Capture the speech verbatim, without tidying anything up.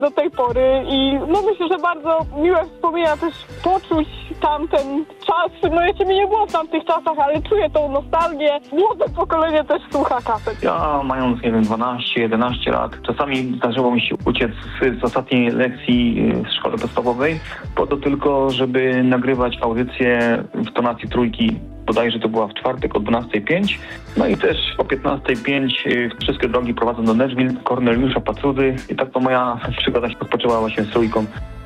do tej pory i no myślę, że bardzo miłe wspomnienia też poczuć tamten czas. No jeszcze mi nie było w tamtych czasach, ale czuję tą nostalgię. Młode pokolenie też słucha kaset. Ja mając, nie wiem, dwanaście jedenaście lat, czasami zdarzyło mi się uciec z, z ostatniej lekcji w szkole podstawowej po to tylko, żeby nagrywać audycję w tonacji trójki. Bodajże to była w czwartek o dwunastej pięć. No i też o piętnastej pięć wszystkie drogi prowadzą do Nashville, Korneliusza Pacudy. I tak to moja przygoda się rozpoczęła właśnie z trójką.